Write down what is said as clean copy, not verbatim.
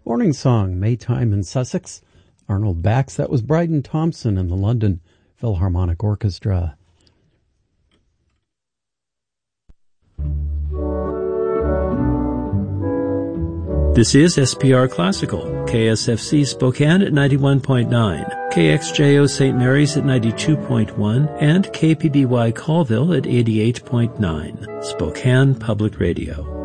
Morning Song, Maytime in Sussex. Arnold Bax, that was Bryden Thompson and the London Philharmonic Orchestra. This is SPR Classical, KSFC Spokane at 91.9, KXJO St. Mary's at 92.1, and KPBY Colville at 88.9, Spokane Public Radio.